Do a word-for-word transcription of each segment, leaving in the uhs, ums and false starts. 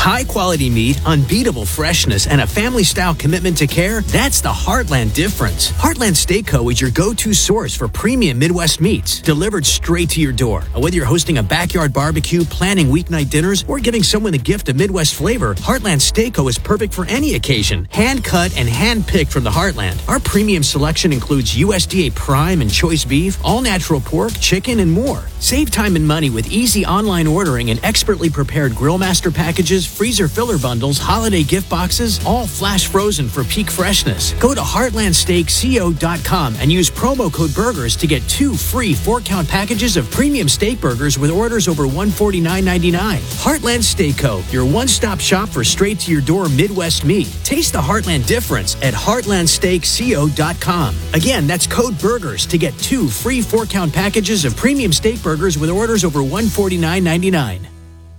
High-quality meat, unbeatable freshness, and a family-style commitment to care, that's the Heartland difference. Heartland Steak Co. is your go-to source for premium Midwest meats, delivered straight to your door. Whether you're hosting a backyard barbecue, planning weeknight dinners, or giving someone a gift of Midwest flavor, Heartland Steak Co. is perfect for any occasion. Hand-cut and hand-picked from the Heartland. Our premium selection includes U S D A Prime and Choice Beef, all-natural pork, chicken, and more. Save time and money with easy online ordering and expertly prepared Grill Master packages, freezer filler bundles, holiday gift boxes, all flash frozen for peak freshness. Go to heartland steak co dot com and use promo code BURGERS to get two free four-count packages of premium steak burgers with orders over one hundred forty-nine ninety-nine. Heartland Steak Co., your one-stop shop for straight-to-your-door Midwest meat. Taste the Heartland difference at heartland steak co dot com. Again, that's code BURGERS to get two free four-count packages of premium steak burgers with orders over one hundred forty-nine ninety-nine.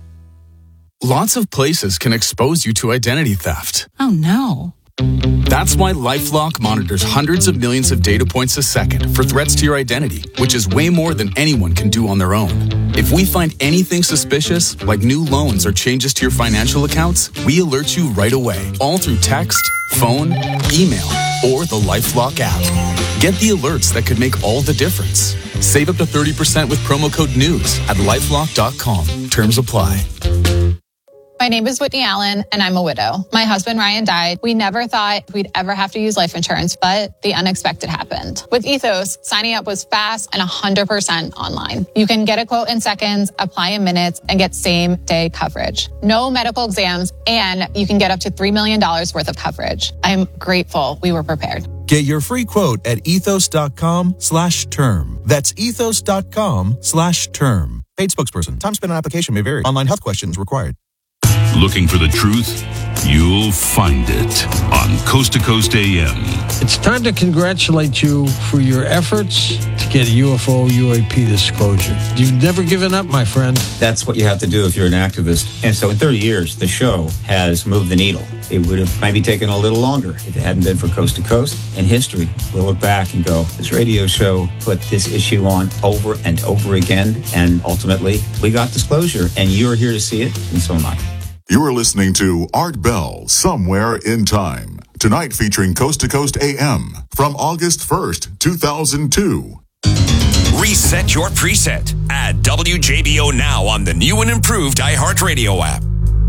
Lots of places can expose you to identity theft. Oh, no. That's why LifeLock monitors hundreds of millions of data points a second for threats to your identity, which is way more than anyone can do on their own. If we find anything suspicious, like new loans or changes to your financial accounts, we alert you right away, all through text, phone, email, or the LifeLock app. Get the alerts that could make all the difference. Save up to thirty percent with promo code NEWS at lifelock dot com. Terms apply. My name is Whitney Allen, and I'm a widow. My husband, Ryan, died. We never thought we'd ever have to use life insurance, but the unexpected happened. With Ethos, signing up was fast and one hundred percent online. You can get a quote in seconds, apply in minutes, and get same-day coverage. No medical exams, and you can get up to three million dollars worth of coverage. I'm grateful we were prepared. Get your free quote at ethos.com slash term. That's ethos.com slash term. Paid spokesperson. Time spent on application may vary. Online health questions required. Looking for the truth? You'll find it on Coast to Coast A M. It's time to congratulate you for your efforts to get a U F O U A P disclosure. You've never given up, my friend. That's what you have to do if you're an activist. And so in thirty years, the show has moved the needle. It would have maybe taken a little longer if it hadn't been for Coast to Coast. In history, we'll look back and go, this radio show put this issue on over and over again, and ultimately, we got disclosure, and you're here to see it, and so am I. You are listening to Art Bell, Somewhere in Time. Tonight featuring Coast to Coast A M from August first, two thousand two. Reset your preset. Add W J B O now on the new and improved iHeartRadio app.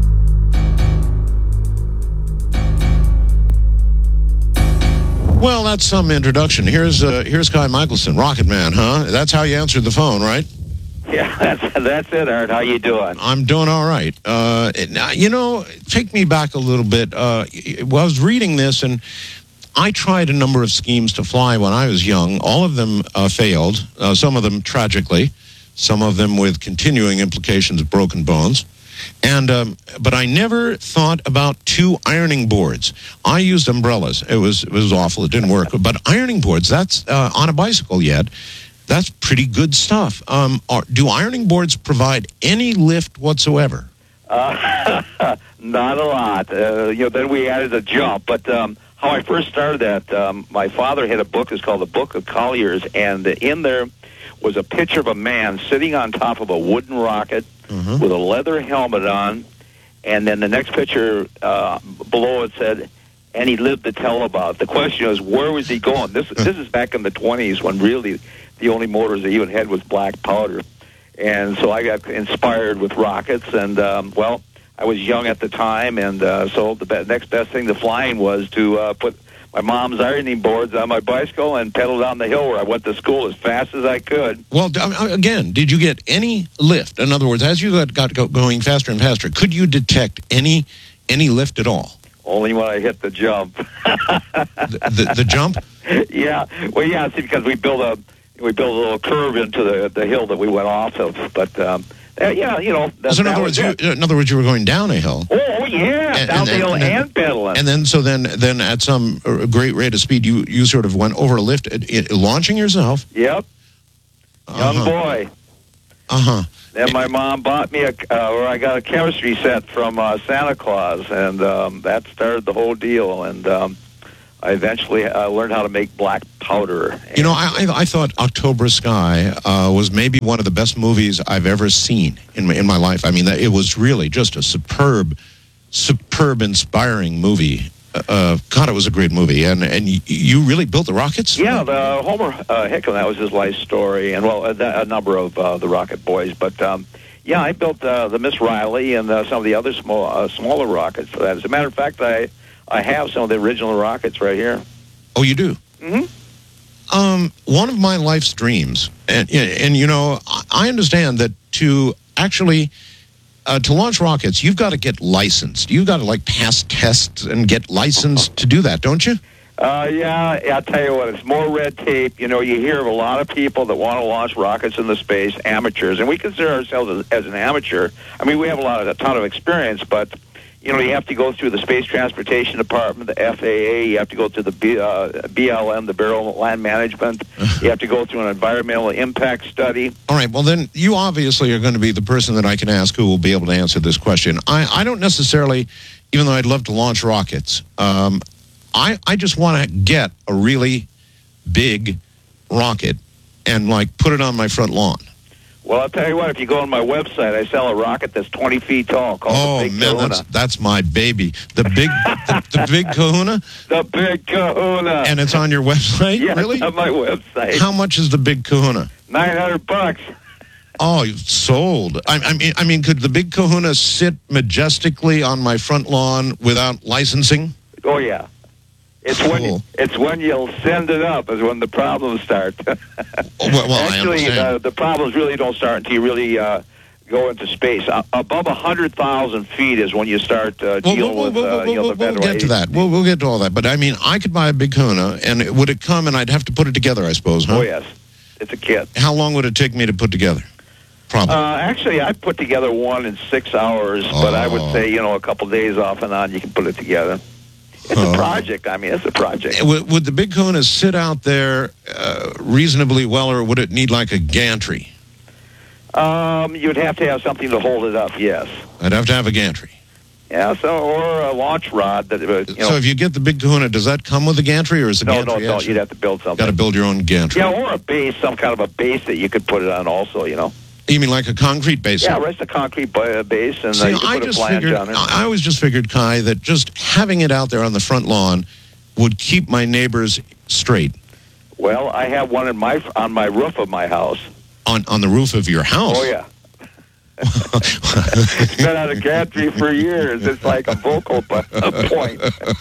Well, that's some introduction. Here's uh, here's Kai Michelson, Rocket Man, huh? That's how you answered the phone, right? Yeah, that's, that's it, Art. How you doing? I'm doing all right. Uh, you know, take me back a little bit. Uh, well, I was reading this, and I tried a number of schemes to fly when I was young. All of them uh, failed, uh, some of them tragically, some of them with continuing implications of broken bones. And um, but I never thought about two ironing boards. I used umbrellas. It was it was awful. It didn't work. But ironing boards, that's uh, on a bicycle yet. That's pretty good stuff. Um, are, do ironing boards provide any lift whatsoever? Uh, not a lot. Uh, you know, then we added a jump. But um, how I first started that, um, my father had a book. It's called The Book of Colliers, and in there was a picture of a man sitting on top of a wooden rocket mm-hmm. with a leather helmet on, and then the next picture uh, below it said, and he lived to tell about it. The question is, where was he going? This this is back in the twenties when really the only motors they even had was black powder. And so I got inspired with rockets, and, um, well, I was young at the time, and uh, so the be- next best thing to flying was to uh, put my mom's ironing boards on my bicycle and pedal down the hill where I went to school as fast as I could. Well, again, did you get any lift? In other words, as you got, got go- going faster and faster, could you detect any any lift at all? Only when I hit the jump. the, the, the jump? Yeah. Well, yeah, see, because we built a we built a little curve into the the hill that we went off of. But, um, uh, yeah, you know. That, so in other words, you, in other words, you were going down a hill. Oh, oh yeah, and, down and, the hill and, and, and pedaling. And then, so then, then at some great rate of speed, you, you sort of went over a lift, it, it, launching yourself. Yep. Uh-huh. Young boy. Uh-huh. Then my mom bought me a, uh, or I got a chemistry set from uh, Santa Claus, and um, that started the whole deal. And um, I eventually uh, learned how to make black powder. You know, I I, I thought October Sky uh, was maybe one of the best movies I've ever seen in my, in my life. I mean, it was really just a superb superb, inspiring movie. Uh, God, it was a great movie. And and y- you really built the rockets? Yeah, the Homer uh, Hickam, that was his life story, and well, a, a number of uh, the Rocket Boys. But um, yeah, I built uh, the Miss Riley and uh, some of the other small, uh, smaller rockets for that. As a matter of fact, I I have some of the original rockets right here. Oh, you do? Mm-hmm. Um, one of my life's dreams, and and you know, I understand that to actually uh, to launch rockets, you've got to get licensed. You've got to like pass tests and get licensed to do that, don't you? Uh, yeah, I'll tell you what, it's more red tape. You know, you hear of a lot of people that want to launch rockets into space, amateurs, and we consider ourselves as, as an amateur. I mean, we have a lot of a ton of experience, but you know, you have to go through the Space Transportation Department, the F A A. You have to go through the B, uh, B L M, the Bureau of Land Management. You have to go through an environmental impact study. All right. Well, then you obviously are going to be the person that I can ask who will be able to answer this question. I, I don't necessarily, even though I'd love to launch rockets, um, I, I just want to get a really big rocket and, like, put it on my front lawn. Well, I'll tell you what, if you go on my website, I sell a rocket that's twenty feet tall called oh, the Big man, Kahuna. that's, that's my baby. The big the, the Big Kahuna? The Big Kahuna. And it's on your website? Yeah, really? it's on my website. How much is the Big Kahuna? nine hundred bucks. Oh, sold. I, I mean, I mean, could the Big Kahuna sit majestically on my front lawn without licensing? Oh, yeah. It's cool. when you, it's when you'll send it up is when the problems start. well, well, Actually, I uh, the problems really don't start until you really uh, go into space. Uh, above one hundred thousand feet is when you start uh, well, dealing we'll, with we'll, uh, we'll, you know, we'll, the we'll get to that. We'll, we'll get to all that. But, I mean, I could buy a Big Kahuna, and it, would it come, and I'd have to put it together, I suppose, huh? Oh, yes. It's a kit. How long would it take me to put together? Probably. Uh, actually, I put together one in six hours, oh. but I would say, you know, a couple days off and on, you can put it together. It's a project. I mean, it's a project. Would, would the Big Kahuna sit out there uh, reasonably well, or would it need like a gantry? Um, you'd have to have something to hold it up, yes. I'd have to have a gantry. Yeah, so or a launch rod. That, uh, you know. So if you get the Big Kahuna, does that come with a gantry, or is the no, gantry? No, no, no. You'd have to build something. Got to build your own gantry. Yeah, or a base, some kind of a base that you could put it on also, you know. You mean like a concrete base? Yeah, rest a concrete base, and See, uh, you can I put just a flange figured, on it. I always just figured, Kai, that just having it out there on the front lawn would keep my neighbors straight. Well, I have one in my on my roof of my house. On on the roof of your house? Oh, yeah. It's been on a gantry for years. It's like a vocal point.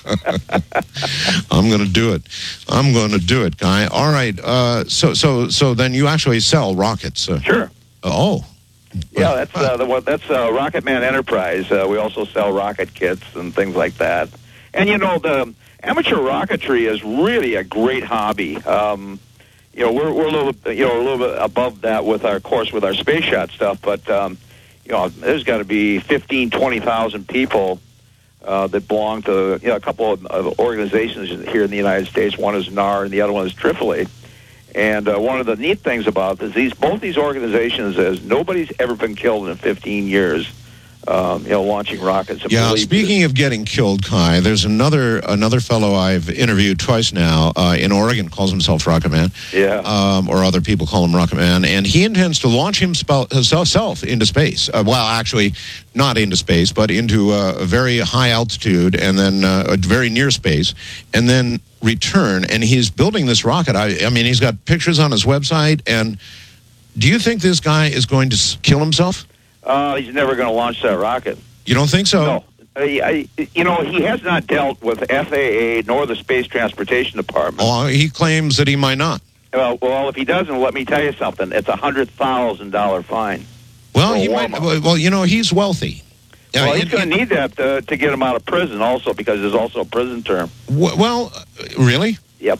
I'm going to do it. I'm going to do it, Kai. All right. Uh, so so so then you actually sell rockets? Uh, sure. Oh. Yeah, that's uh, the one. That's uh, Rocket Man Enterprise. Uh, we also sell rocket kits and things like that. And you know, the amateur rocketry is really a great hobby. Um, you know, we're we're a little you know a little bit above that with our course with our space shot stuff, but um, you know, there's got to be fifteen, twenty thousand people uh, that belong to you know a couple of, of organizations here in the United States. One is N A R, and the other one is triple A. And uh, one of the neat things about is these both these organizations is nobody's ever been killed in fifteen years. Um, you know, launching rockets. Yeah. Speaking of getting killed, Kai, there's another another fellow I've interviewed twice now uh, in Oregon, calls himself Rocket Man. Yeah. Um, or other people call him Rocket Man, and he intends to launch himself into space. Uh, well, actually, not into space, but into uh, a very high altitude, and then uh, a very near space, and then return. And he's building this rocket. I, I mean, he's got pictures on his website. And do you think this guy is going to kill himself? Uh, he's never going to launch that rocket. You don't think so? No. I, I, you know, he has not dealt with F A A nor the Space Transportation Department. Oh, he claims that he might not. Well, well, if he doesn't, let me tell you something. It's a hundred thousand dollar fine. Well, he might. Well, you know, he's wealthy. Well, uh, he's going to need that to, to get him out of prison, also, because there's also a prison term. Well, really? Yep.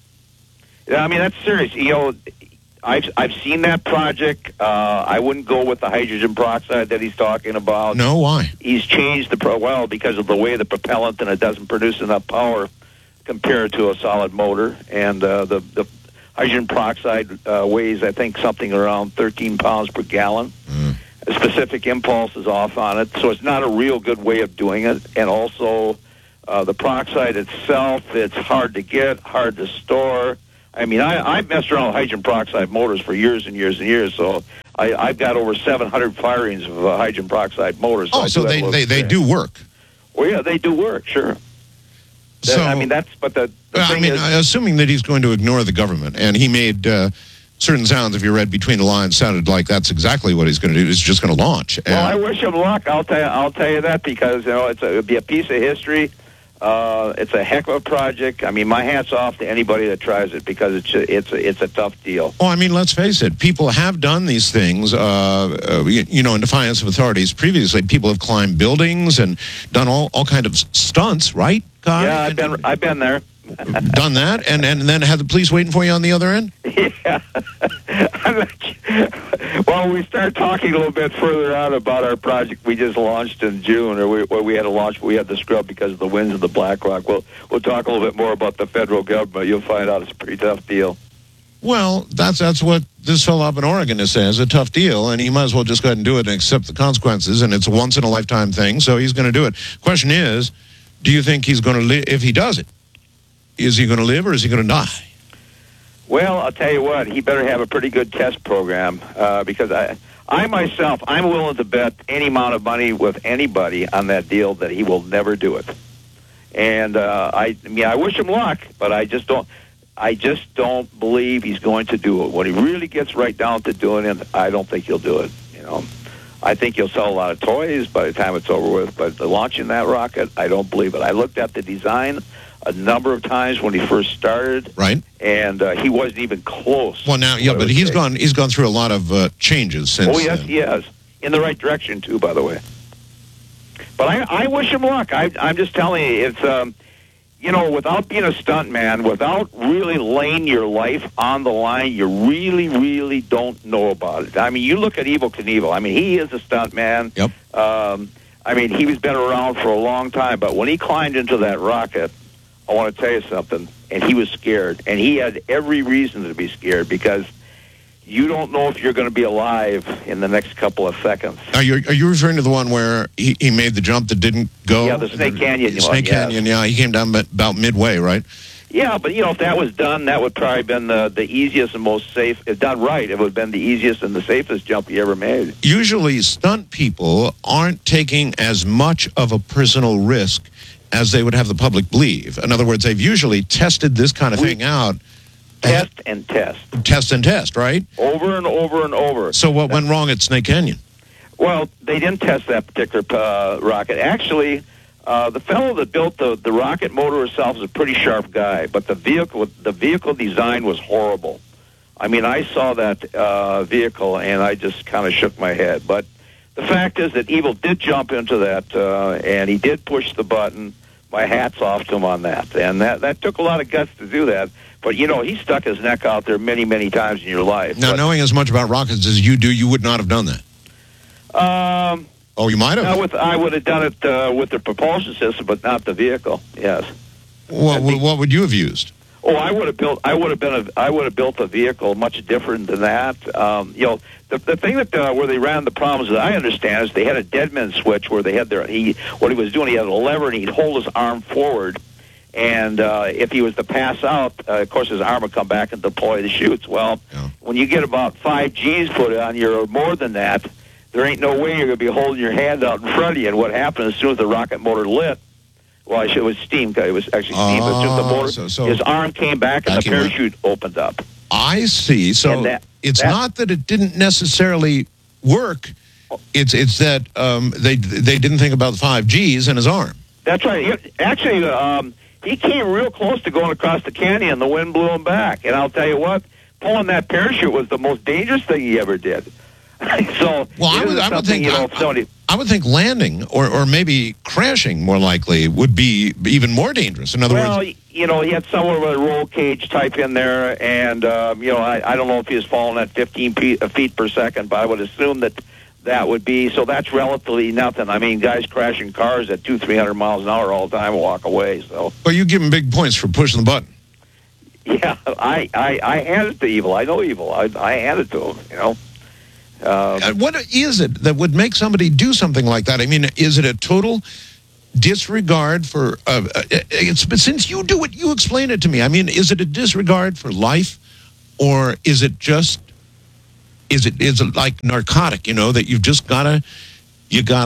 I mean, that's serious. You know, I've I've seen that project. Uh, I wouldn't go with the hydrogen peroxide that he's talking about. No, why? He's changed the pro well because of the way the propellant and it doesn't produce enough power compared to a solid motor, and uh, the the hydrogen peroxide uh, weighs I think something around thirteen pounds per gallon. Mm. A specific impulse is off on it, so it's not a real good way of doing it. And also, uh, the peroxide itself, it's hard to get, hard to store. I mean, I, I've messed around with hydrogen peroxide motors for years and years and years, so I, I've got over seven hundred firings of uh, hydrogen peroxide motors. So oh, so they, they, they do work. Well, yeah, they do work, sure. So, I mean, that's, but the, the I thing mean, is... assuming that he's going to ignore the government, and he made uh, certain sounds, if you read between the lines, sounded like that's exactly what he's going to do. He's just going to launch. And well, I wish him luck. I'll tell you, I'll tell you that because, you know, it's a, it'd be a piece of history. Uh, it's a heck of a project. I mean, my hat's off to anybody that tries it because it's a, it's a, it's a tough deal. Oh, I mean, let's face it. People have done these things, uh, uh, you, you know, in defiance of authorities. Previously, people have climbed buildings and done all, all kind of stunts, right, Guy? Yeah, I've been I've been there. Done that, and, and then had the police waiting for you on the other end? Yeah. Well, we start talking a little bit further on about our project we just launched in June, or we, or we had to launch, but we had to scrub because of the winds of the Black Rock. We'll, we'll talk a little bit more about the federal government. You'll find out it's a pretty tough deal. Well, that's that's what this fellow up in Oregon is saying. It's a tough deal, and he might as well just go ahead and do it and accept the consequences, and it's a once-in-a-lifetime thing, so he's going to do it. Question is, do you think he's going to live, if he does it, is he going to live or is he going to die? Well, I'll tell you what, he better have a pretty good test program uh, because I, I myself, I'm willing to bet any amount of money with anybody on that deal that he will never do it. And uh, I, I mean, I wish him luck, but I just don't. I just don't believe he's going to do it. When he really gets right down to doing it, I don't think he'll do it. You know, I think he'll sell a lot of toys by the time it's over with. But launching that rocket, I don't believe it. I looked at the design a number of times when he first started, right? And uh, he wasn't even close. Well, now, yeah, but he's gone. He's gone through a lot of uh, changes since. Oh yes, then. he has, in the right direction too, by the way. But I, I wish him luck. I, I'm just telling you, it's um, you know, without being a stunt man, without really laying your life on the line, you really, really don't know about it. I mean, you look at Evel Knievel. I mean, he is a stunt man. Yep. Um, I mean, he's been around for a long time, but when he climbed into that rocket, I want to tell you something, and he was scared, and he had every reason to be scared because you don't know if you're going to be alive in the next couple of seconds. Are you are you referring to the one where he, he made the jump that didn't go? Yeah, the Snake Canyon one, Snake yes. Canyon, yeah. He came down about midway, right? Yeah, but, you know, if that was done, that would probably have been the, the easiest and most safe. If done right, it would have been the easiest and the safest jump he ever made. Usually, stunt people aren't taking as much of a personal risk as they would have the public believe. In other words, they've usually tested this kind of we thing out. Test and test. Test and test, right? Over and over and over. So what went wrong at Snake Canyon? Well, they didn't test that particular uh, rocket. Actually, uh, the fellow that built the, the rocket motor itself is a pretty sharp guy, but the vehicle the vehicle design was horrible. I mean, I saw that uh, vehicle, and I just kind of shook my head. But the fact is that Evel did jump into that, uh, and he did push the button. My hat's off to him on that. And that, that took a lot of guts to do that. But, you know, he stuck his neck out there many, many times in your life. Now, but, knowing as much about rockets as you do, you would not have done that. Um, oh, you might have? I would, I would have done it uh, with the propulsion system, but not the vehicle, yes. What, what, what would you have used? Oh, I would have built. I would have been. A, I would have built a vehicle much different than that. Um, you know, the the thing that uh, where they ran the problems that I understand is they had a deadman switch where they had their. He what he was doing. He had a lever and he'd hold his arm forward, and uh, if he was to pass out, uh, of course his arm would come back and deploy the chutes. Well, yeah. When you get about five G's put on you or more than that, there ain't no way you're going to be holding your hand out in front of you. And what happened as soon as the rocket motor lit? Well, I should, it was steam. It was actually steam. Oh, it was just the motor. So, so his arm came back and the parachute went. opened up. I see. So that, it's that, not that it didn't necessarily work. It's it's that um, they they didn't think about the five G's in his arm. That's right. He, actually, um, he came real close to going across the canyon, and the wind blew him back. And I'll tell you what, pulling that parachute was the most dangerous thing he ever did. so, well, I would, I would think you know, I, I, I would think landing or, or maybe crashing more likely would be even more dangerous. In other well, words, you know, he had somewhat of a roll cage type in there, and um, you know, I, I don't know if he was falling at fifteen feet, uh, feet per second, but I would assume that that would be so. That's relatively nothing. I mean, guys crashing cars at two, three hundred miles an hour all the time and walk away. So, well, you give him big points for pushing the button. Yeah, I, I, I handed to Evel. I know Evel. I, I handed to him. You know. Uh, what is it that would make somebody do something like that? I mean, is it a total disregard for? Uh, it's but since you do it, you explain it to me. I mean, is it a disregard for life, or is it just? Is it is it like narcotic? You know that you've just gotta you gotta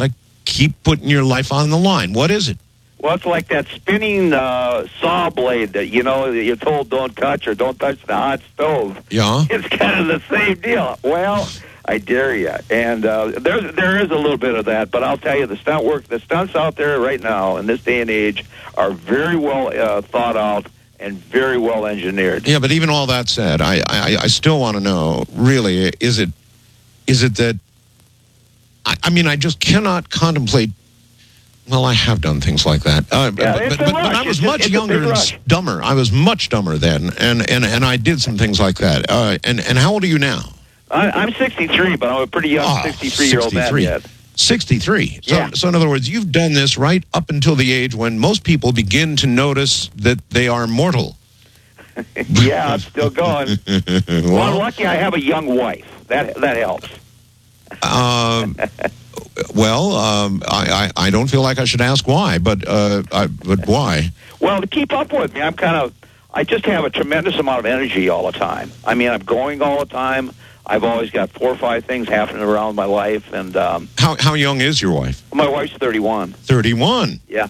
keep putting your life on the line. What is it? Well, it's like that spinning uh, saw blade that, you know, you're told don't touch or don't touch the hot stove. Yeah. It's kind of the same deal. Well, I dare you. And uh, there's, there is a little bit of that, but I'll tell you, the stunt work, the stunts out there right now in this day and age are very well uh, thought out and very well engineered. Yeah, but even all that said, I, I, I still want to know, really, is it is it that, I, I mean, I just cannot contemplate, well, I have done things like that. Uh, Yeah, but, it's but, a but, but I rush. was It's a- much it's a younger big and rush. dumber. I was much dumber then, and, and, and I did some things like that. Uh, and, and how old are you now? I, I'm sixty-three, but I'm a pretty young Oh, sixty-three-year-old man sixty-three. yet. sixty-three. So, Yeah. so in other words, you've done this right up until the age when most people begin to notice that they are mortal. Yeah, I'm still going. Well, I'm well, lucky I have a young wife. That that helps. um, well, um, I, I, I don't feel like I should ask why, but uh, I, but why? Well, to keep up with me, I'm kind of, I just have a tremendous amount of energy all the time. I mean, I'm going all the time. I've always got four or five things happening around my life, and um, How how young is your wife? my wife's thirty-one. thirty-one. Yeah.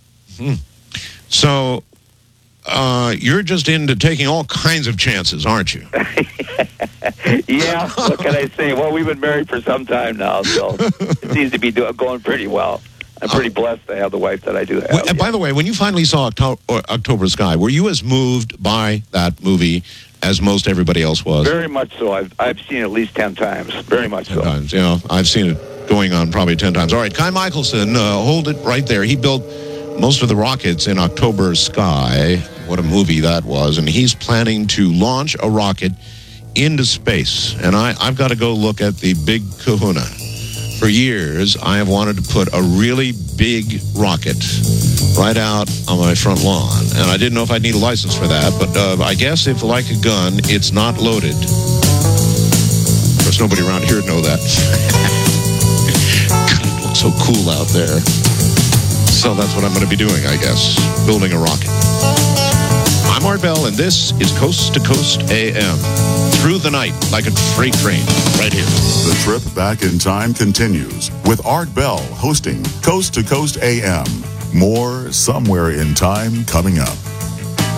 So uh, you're just into taking all kinds of chances, aren't you? Yeah, what can I say? Well, we've been married for some time now, so it seems to be do- going pretty well. I'm pretty blessed to have the wife that I do have. Well, and yeah. by the way, when you finally saw Octo- or October Sky, were you as moved by that movie as most everybody else was? Very much so. I've, I've seen it at least ten times. Very much Ten so. times, you know, I've seen it going on probably ten times. All right, Kai Michelson, uh, hold it right there. He built most of the rockets in October Sky. What a movie that was. And he's planning to launch a rocket into space. And I, I've got to go look at the Big Kahuna. For years, I have wanted to put a really big rocket right out on my front lawn. And I didn't know if I'd need a license for that, but uh, I guess if, like a gun, it's not loaded. Of course, nobody around here would know that. God, it looks so cool out there. So that's what I'm going to be doing, I guess, building a rocket. I'm Art Bell, and this is Coast to Coast A M. Through the night, like a freight train, right here. The trip back in time continues with Art Bell hosting Coast to Coast A M. More Somewhere in Time coming up.